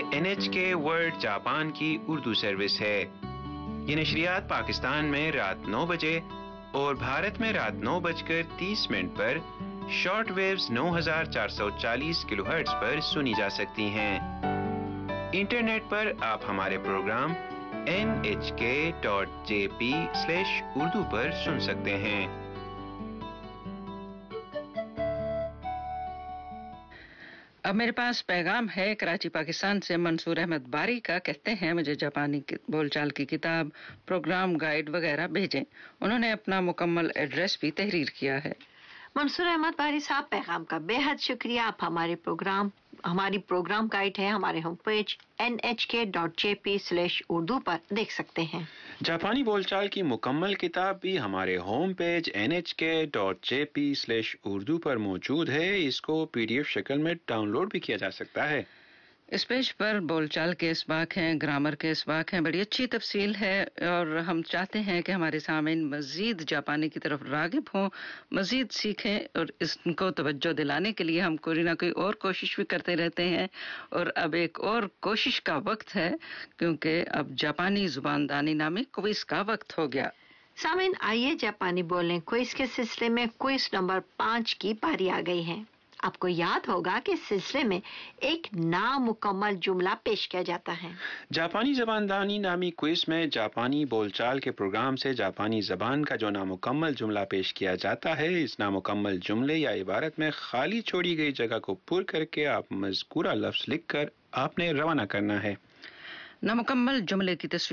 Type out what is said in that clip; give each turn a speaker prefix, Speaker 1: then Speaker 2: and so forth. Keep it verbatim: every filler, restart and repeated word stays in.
Speaker 1: N H کے world Japan کی Urdu service ہے۔ یہ نشریات پاکستان میں رات نو بجے اور بھارت میں رات نو بج کر تیس منٹ پر شارٹ ویوز نو ہزار چار سو چالیس کلو ہرٹز پر سنی جا سکتی ہیں۔ انٹرنیٹ پر آپ ہمارے پروگرام این ایچ کے dot J P slash Urdu پر سن سکتے ہیں۔
Speaker 2: اب میرے پاس پیغام ہے کراچی پاکستان سے منصور احمد باری کا۔ کہتے ہیں مجھے جاپانی بول چال کی کتاب، پروگرام گائیڈ وغیرہ بھیجیں۔ انہوں نے اپنا مکمل ایڈریس بھی تحریر کیا ہے۔
Speaker 3: منصور احمد باری صاحب، پیغام کا بے حد شکریہ۔ آپ ہمارے پروگرام ہماری پروگرام گائیڈ ہے ہمارے ہوم پیج این ایچ کے dot J P slash Urdu پر دیکھ سکتے ہیں۔
Speaker 1: جاپانی بول چال کی مکمل کتاب بھی ہمارے ہوم پیج این ایچ کے dot J P slash Urdu پر موجود ہے۔ اس کو پی ڈی ایف شکل میں ڈاؤن لوڈ بھی کیا جا سکتا ہے۔
Speaker 2: اس پیج پر بول چال کے اسباق ہیں، گرامر کے اسباق ہیں، بڑی اچھی تفصیل ہے، اور ہم چاہتے ہیں کہ ہمارے سامعین مزید جاپانی کی طرف راغب ہوں، مزید سیکھیں، اور اس کو توجہ دلانے کے لیے ہم کوئی نہ کوئی اور کوشش بھی کرتے رہتے ہیں۔ اور اب ایک اور کوشش کا وقت ہے، کیونکہ اب جاپانی زبان دانی نامی کوئز کا وقت ہو گیا۔
Speaker 3: سامعین، آئیے جاپانی بولیں کوئز کے سلسلے میں کوئز نمبر پانچ کی پاری آ گئی ہے۔ آپ کو یاد ہوگا کہ اس سلسلے میں ایک نامکمل جملہ پیش کیا جاتا ہے۔
Speaker 1: جاپانی زبان دانی نامی کوئز میں جاپانی بول چال کے پروگرام سے جاپانی زبان کا جو نامکمل جملہ پیش کیا جاتا ہے، اس نامکمل جملے یا عبارت میں خالی چھوڑی گئی جگہ کو پر کر کے آپ مذکورہ لفظ لکھ کر آپ نے روانہ کرنا ہے۔
Speaker 2: نامکمل جملے کی تصویر